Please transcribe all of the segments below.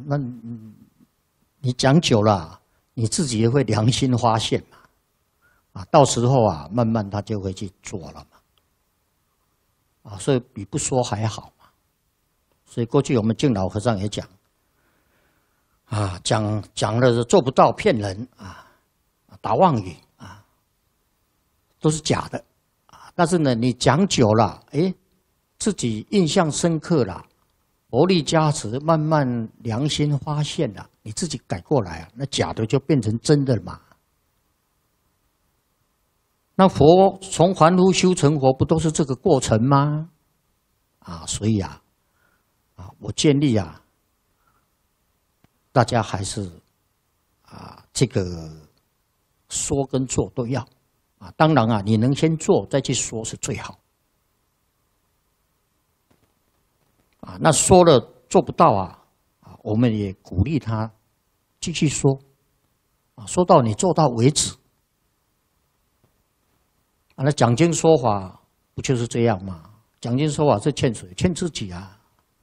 那你讲久了，你自己也会良心发现嘛。啊，到时候啊，慢慢他就会去做了嘛。啊，所以比不说还好嘛。所以过去我们敬老和尚也讲，啊，讲了做不到，骗人啊，打妄语啊，都是假的啊。但是呢，你讲久了，哎，自己印象深刻了，佛力加持，慢慢良心发现了，你自己改过来啊，那假的就变成真的嘛。那佛从凡夫修成佛，不都是这个过程吗？啊，所以啊，我建议啊，大家还是这个说跟做都要啊。当然啊，你能先做再去说是最好啊。那说了做不到啊，我们也鼓励他继续说啊，说到你做到为止。啊，那讲经说法不就是这样吗？讲经说法是劝谁？劝自己啊！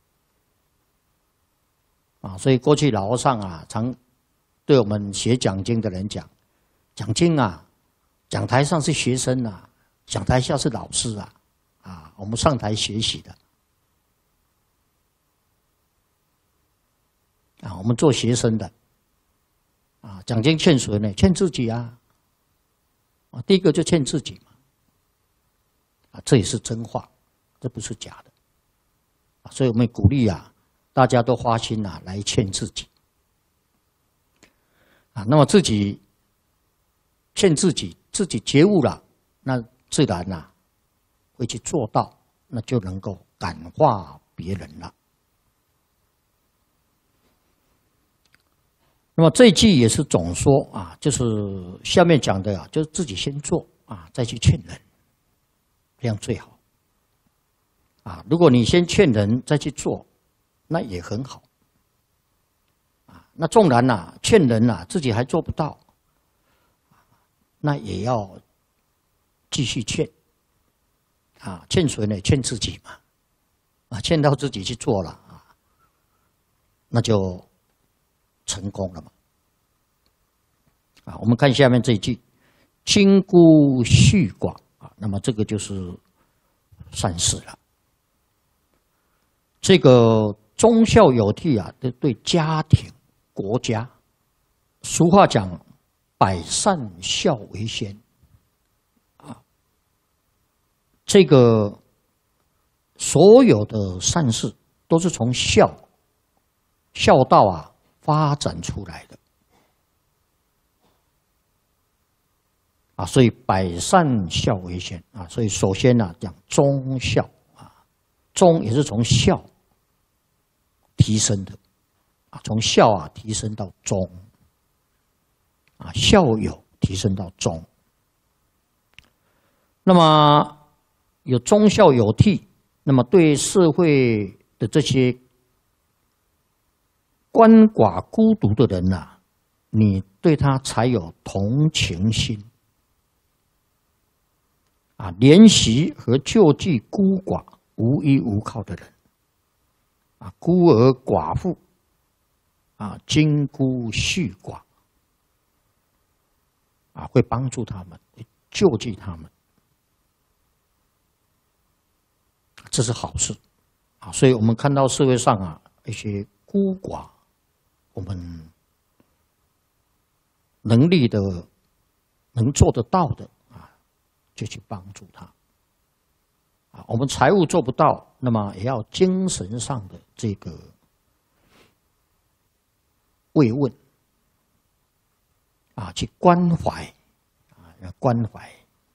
啊，所以过去老和尚啊，常对我们学讲经的人讲：讲经啊，讲台上是学生啊，讲台下是老师啊！啊，我们上台学习的啊，我们做学生的啊，讲经劝谁呢？劝自己啊！啊，第一个就劝自己嘛。啊，这也是真话，这不是假的，所以我们鼓励啊，大家都花心啊来劝自己，啊，那么自己劝自己，自己觉悟了，那自然啊会去做到，那就能够感化别人了。那么这一句也是总说啊，就是下面讲的啊，就是自己先做啊，再去劝人。这样最好啊！如果你先劝人再去做，那也很好啊。那纵然呐，劝人呐，自己还做不到，那也要继续劝啊。劝谁呢？劝自己嘛啊，劝到自己去做了啊，那就成功了嘛啊。我们看下面这一句：金箍续寡。那么这个就是善事了。这个忠孝有替啊，对家庭、国家，俗话讲“百善孝为先”啊。这个所有的善事都是从孝道啊发展出来的。啊，所以百善孝为先啊，所以首先呢讲忠孝啊，忠也是从孝提升的啊，从孝啊提升到忠啊，孝友提升到忠。那么有忠孝有替，那么对社会的这些鳏寡孤独的人呐，你对他才有同情心。啊，怜惜和救济孤寡无依无靠的人，啊，孤儿寡妇，啊，金箍续寡，啊，会帮助他们，会救济他们，这是好事，啊，所以我们看到社会上啊一些孤寡，我们能力的能做得到的。就去帮助他，啊，我们财务做不到，那么也要精神上的这个慰问，啊，去关怀，啊，要关怀。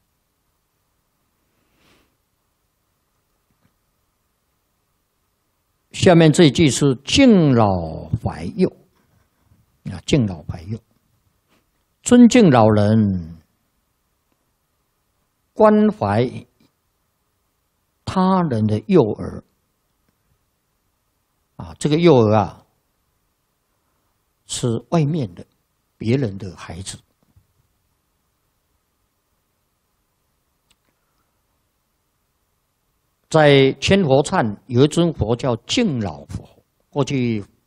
下面这一句是敬老怀幼，啊，敬老怀幼，尊敬老人。关怀他人的幼儿啊，这个幼儿啊是外面的别人的孩子。在千佛忏有一尊佛叫敬老佛，过去